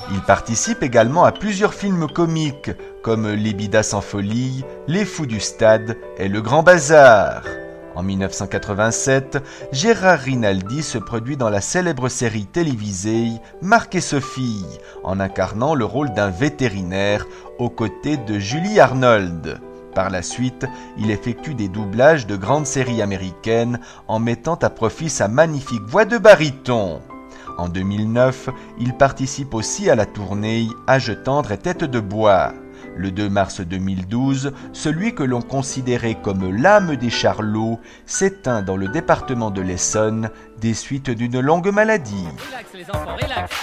Il participe également à plusieurs films comiques comme Les Bidas en folie, Les Fous du Stade et Le Grand Bazar. En 1987, Gérard Rinaldi se produit dans la célèbre série télévisée Marc et Sophie, en incarnant le rôle d'un vétérinaire aux côtés de Julie Arnold. Par la suite, il effectue des doublages de grandes séries américaines en mettant à profit sa magnifique voix de baryton. En 2009, il participe aussi à la tournée Âge tendre et tête de bois. Le 2 mars 2012, celui que l'on considérait comme l'âme des Charlots s'éteint dans le département de l'Essonne des suites d'une longue maladie. Relax les enfants, relax.